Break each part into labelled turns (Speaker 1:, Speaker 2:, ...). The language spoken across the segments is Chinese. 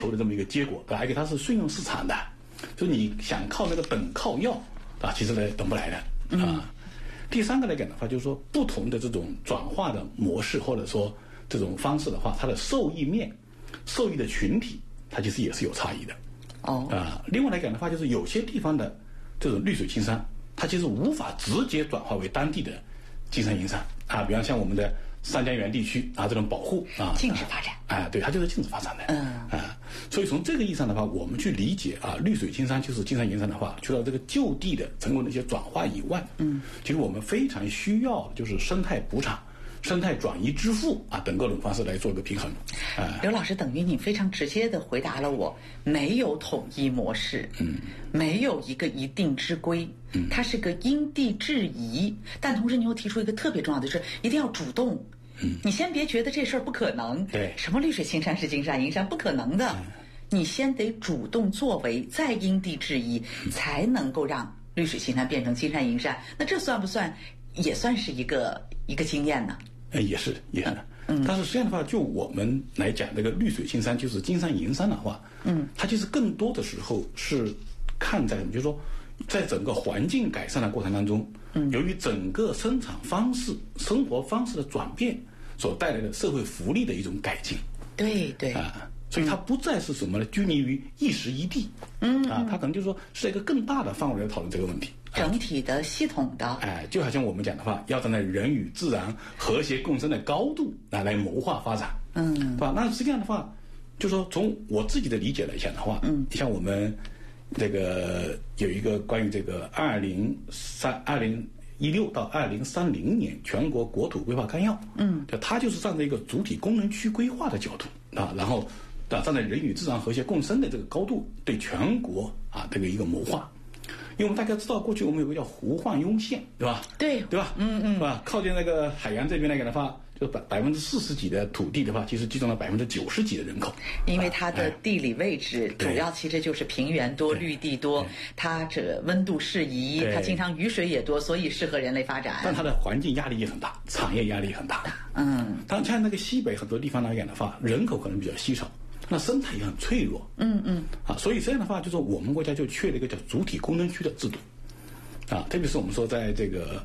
Speaker 1: 求的这么一个结果，而且它是顺应市场的，就你想靠那个等靠要啊，其实呢等不来的啊。第三个来讲的话，就是说不同的这种转化的模式或者说这种方式的话，它的受益面、受益的群体，它其实也是有差异的。另外来讲的话，就是有些地方的这种绿水青山，它其实无法直接转化为当地的金山银山啊，比方像我们的三江源地区啊这种保护啊，
Speaker 2: 禁止发展
Speaker 1: 对，它就是禁止发展的。所以从这个意义上的话，我们去理解啊，绿水青山就是金山银山的话，除了这个就地的成功的一些转化以外，其实我们非常需要就是生态补偿、生态转移支付啊等各种方式来做一个平衡。
Speaker 2: 刘老师，等于你非常直接的回答了我，没有统一模式，没有一个一定之规，它是个因地制宜，但同时你又提出一个特别重要的是，一定要主动。你先别觉得这事儿不可能，
Speaker 1: 对，
Speaker 2: 什么绿水青山是金山银山，不可能的。你先得主动作为，再因地制宜，才能够让绿水青山变成金山银山。那这算不算也算是一个经验呢？
Speaker 1: 也是。但是实际上的话，就我们来讲，这个绿水青山就是金山银山的话，它其实更多的时候是看在，就是说，在整个环境改善的过程当中，由于整个生产方式、生活方式的转变所带来的社会福利的一种改进。
Speaker 2: 对
Speaker 1: 所以它不再是什么呢？拘泥于一时一地，它可能就是说是一个更大的范围来讨论这个问题，
Speaker 2: 整体的、系统的。
Speaker 1: 就好像我们讲的话，要站在人与自然和谐共生的高度来谋划发展，对吧？那实际上的话，就是说从我自己的理解来讲的话，像我们这个有一个关于这个2016到2030年全国国土规划纲要，它就是站在一个主体功能区规划的角度然后站在人与自然和谐共生的这个高度，对全国这个一个谋划。因为我们大家知道，过去我们有个叫湖晃雍县，对吧？对吧？是吧？靠近那个海洋这边来讲的话，就40%几的土地的话，其实集中了90%几的人口。
Speaker 2: 因为它的地理位置主要其实就是平原多、绿地多，它这温度适宜，它经常雨水也多，所以适合人类发展。
Speaker 1: 但它的环境压力也很大，产业压力也很大。当然像那个西北很多地方来讲的话，人口可能比较稀少。那生态也很脆弱，所以这样的话，就说我们国家就缺了一个叫主体功能区的制度，特别是我们说在这个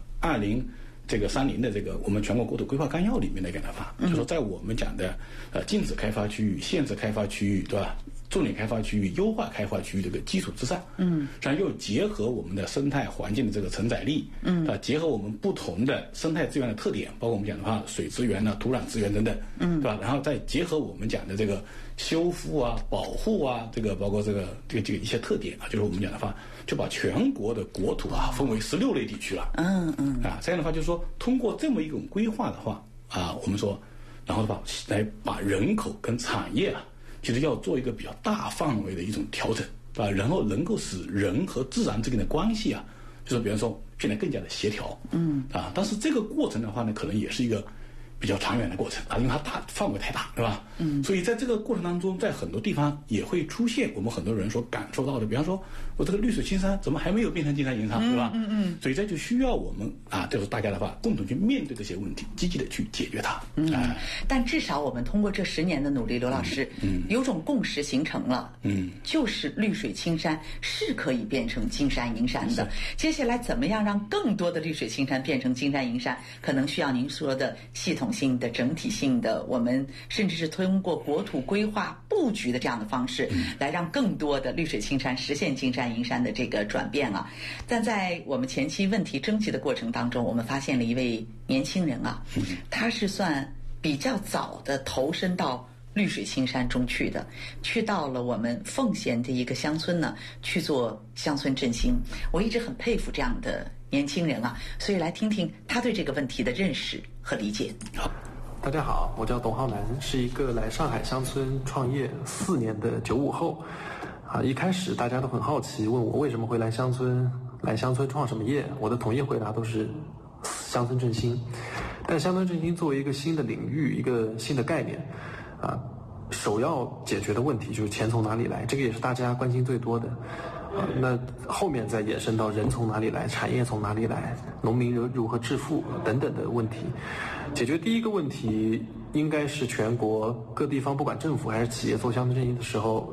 Speaker 1: 2030的这个我们全国国土规划纲要里面来讲的话，就说在我们讲的禁止开发区域、限制开发区域，对吧？重点开发区域、优化开发区域这个基础之上，实际上又结合我们的生态环境的这个承载力，结合我们不同的生态资源的特点，包括我们讲的话水资源土壤资源等等，对吧？然后再结合我们讲的这个修复保护这个包括这个一些特点就是我们讲的话，就把全国的国土分为16类地区了，这样的话就是说，通过这么一种规划的话我们说，然后的话来把人口跟产业其实要做一个比较大范围的一种调整，然后能够使人和自然之间的关系就是比方说变得更加的协调，但是这个过程的话呢，可能也是一个比较长远的过程因为它范围太大，对吧？所以在这个过程当中，在很多地方也会出现我们很多人所感受到的，比方说我这个绿水青山怎么还没有变成金山银山，对吧？所以这就需要我们就是大家的话共同去面对这些问题，积极的去解决它。
Speaker 2: 但至少我们通过这10年的努力，刘老师，有种共识形成了，就是绿水青山是可以变成金山银山的。接下来怎么样让更多的绿水青山变成金山银山，可能需要您说的系统性的、整体性的，我们甚至是通过国土规划布局的这样的方式，来让更多的绿水青山实现金山银山的这个转变但在我们前期问题征集的过程当中，我们发现了一位年轻人他是算比较早的投身到绿水青山中去的，去到了我们奉贤的一个乡村去做乡村振兴。我一直很佩服这样的年轻人所以来听听他对这个问题的认识和理解。
Speaker 3: 大家好，我叫董浩南，是一个来上海乡村创业4年的95后。一开始大家都很好奇，问我为什么会来乡村创什么业？我的统一回答都是乡村振兴。但乡村振兴作为一个新的领域，一个新的概念首要解决的问题就是钱从哪里来，这个也是大家关心最多的。那后面再延伸到人从哪里来，产业从哪里来，农民如何致富等等的问题。解决第一个问题应该是全国各地方不管政府还是企业做乡村振兴的时候